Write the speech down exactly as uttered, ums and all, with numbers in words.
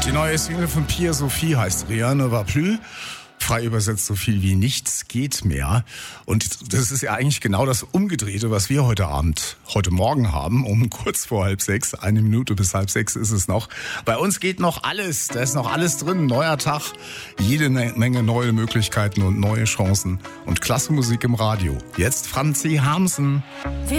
Die neue Single von Pia Sophie heißt Rien ne va plus. Frei übersetzt so viel wie nichts geht mehr. Und das ist ja eigentlich genau das Umgedrehte, was wir heute Abend, heute Morgen haben, um kurz vor halb sechs, eine Minute bis halb sechs ist es noch. Bei uns geht noch alles, da ist noch alles drin, neuer Tag, jede Menge neue Möglichkeiten und neue Chancen und klasse Musik im Radio. Jetzt Franzi Hamsen.